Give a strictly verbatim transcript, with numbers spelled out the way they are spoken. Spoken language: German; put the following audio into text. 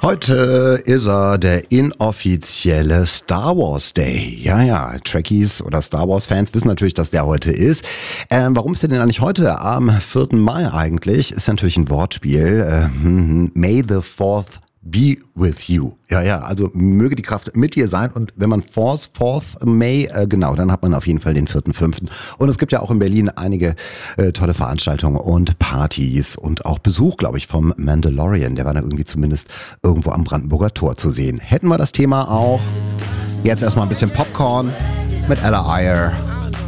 Heute ist er der inoffizielle Star Wars Day. Ja, ja, Trekkies oder Star Wars Fans wissen natürlich, dass der heute ist. Ähm, warum ist der denn eigentlich heute? Am vierten Mai eigentlich. Ist natürlich ein Wortspiel. Ähm, May the fourth be with you. Ja, ja, also möge die Kraft mit dir sein. Und wenn man Force, fourth May, äh, genau, dann hat man auf jeden Fall den vierten fünften Und es gibt ja auch in Berlin einige äh, tolle Veranstaltungen und Partys und auch Besuch, glaube ich, vom Mandalorian. Der war da irgendwie zumindest irgendwo am Brandenburger Tor zu sehen. Hätten wir das Thema auch. Jetzt erstmal ein bisschen Popcorn mit Ella Eyre.